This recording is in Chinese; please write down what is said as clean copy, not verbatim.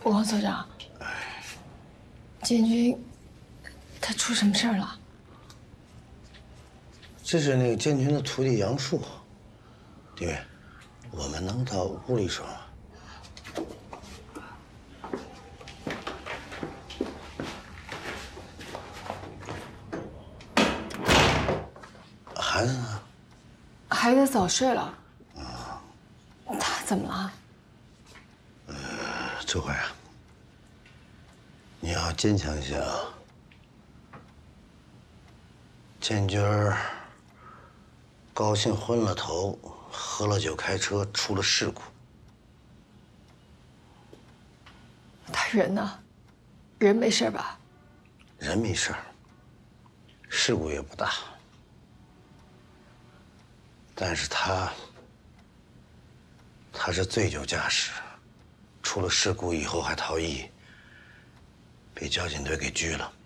王所长，建军他出什么事儿了？ 这是那个建军的徒弟杨树。丁月，我们能到屋里说吗？孩子呢？ 孩子早睡了。他怎么了？ 这回啊，你要坚强一些啊。建军儿高兴昏了头，喝了酒开车，出了事故。 他人呢？人没事吧？ 人没事儿，事故也不大，但是他是醉酒驾驶，出了事故以后还逃逸，被交警队给拘了。